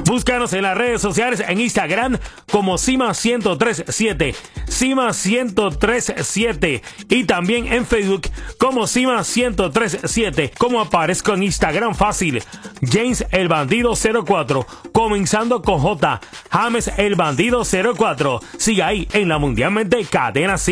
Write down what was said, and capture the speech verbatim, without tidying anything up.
Búscanos en las redes sociales, en Instagram como Cima ciento tres punto siete, Cima ciento tres punto siete, y también en Facebook como Cima ciento tres punto siete. Como aparezco en Instagram, fácil, James el Bandido cero cuatro, comenzando con J, James el Bandido cero cuatro. Siga ahí en la mundialmente Cadena Cima.